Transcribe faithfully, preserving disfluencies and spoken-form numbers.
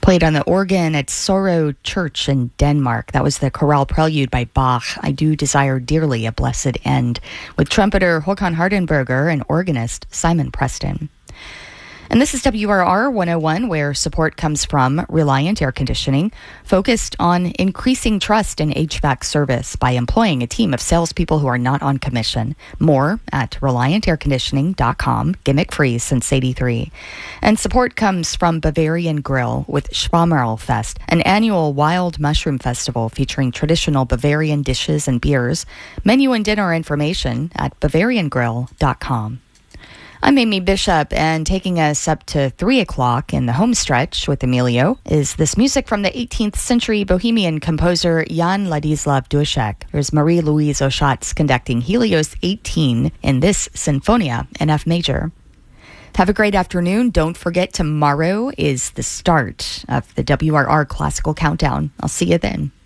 Played on the organ at Sorrow Church in Denmark. That was the chorale prelude by Bach, I Do Desire Dearly a Blessed End, with trumpeter Håkan Hardenberger and organist Simon Preston. And this is W R R one oh one, where support comes from Reliant Air Conditioning, focused on increasing trust in H V A C service by employing a team of salespeople who are not on commission. More at reliant air conditioning dot com, gimmick free since eighty-three. And support comes from Bavarian Grill with Schwamerl Fest, an annual wild mushroom festival featuring traditional Bavarian dishes and beers. Menu and dinner information at bavarian grill dot com. I'm Amy Bishop, and taking us up to three o'clock in the home stretch with Emilio is this music from the eighteenth century Bohemian composer Jan Ladislav Dušek. There's Marie-Louise Oschatz conducting Helios eighteen in this Sinfonia in F major. Have a great afternoon. Don't forget, tomorrow is the start of the W R R Classical Countdown. I'll see you then.